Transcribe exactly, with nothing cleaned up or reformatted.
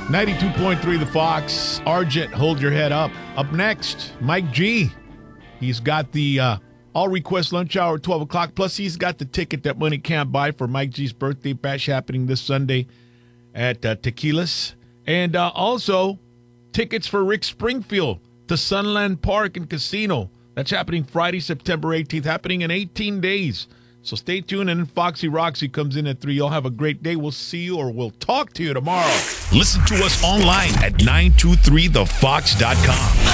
ninety-two point three The Fox. Argent, hold your head up. Up next, Mike G. He's got the uh, all-request lunch hour at twelve o'clock. Plus, he's got the ticket that money can't buy for Mike G's birthday bash happening this Sunday at uh, Tequilas. And uh, also, tickets for Rick Springfield to Sunland Park and Casino. That's happening Friday, September eighteenth, happening in eighteen days. So stay tuned, and then Foxy Roxy comes in at three. Y'all have a great day. We'll see you, or we'll talk to you tomorrow. Listen to us online at nine two three the fox dot com.